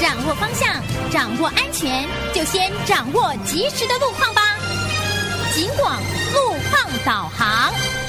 掌握方向，掌握安全，就先掌握及时的路况吧。警广路况导航。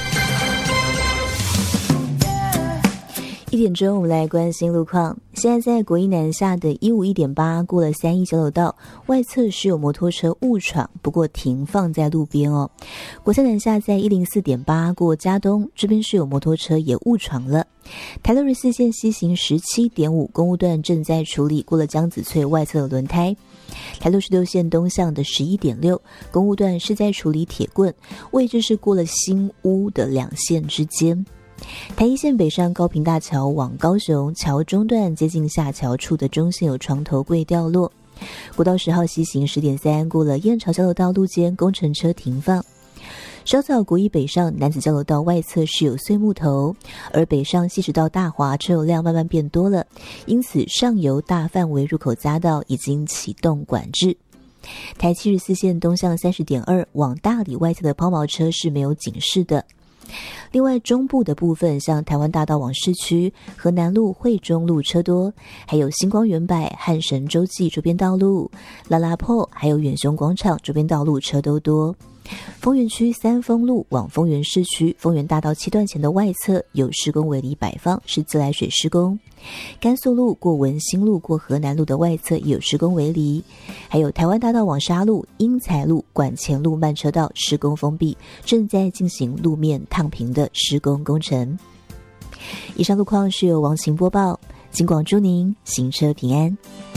1点钟，我们来关心路况。现在在国一南下的151.8过了3义交流道外侧是有摩托车误闯，不过停放在路边哦。国三南下在104.8过嘉东，这边是有摩托车也误闯了。台六14线西行17.5公务段正在处理过了江子翠外侧的轮胎。台66线东向的11.6公务段是在处理铁棍，位置是过了新屋的2线之间。台一线北上高屏大桥往高雄桥中段接近下桥处的中线有床头柜掉落。国道10号西行10.3过了燕巢交流道路肩工程车停放。稍早国一北上南子交流道外侧是有碎木头，而北上西直道大华车流量慢慢变多了，因此上游大范围入口匝道已经启动管制。台74线东向30.2往大里外侧的抛锚车是没有警示的。另外中部的部分像台湾大道往市区、河南路、惠中路车多，还有星光远百、汉神洲际周边道路、拉拉坡还有远雄广场周边道路车都多。丰原区三丰路往丰原市区丰原大道7段前的外侧有施工围篱摆放，是自来水施工。甘肃路过文心路过河南路的外侧也有施工围篱，还有台湾大道往沙路、英才路、管前路慢车道施工封闭，正在进行路面烫平的施工工程。以上路况是由王晴播报，警广祝您行车平安。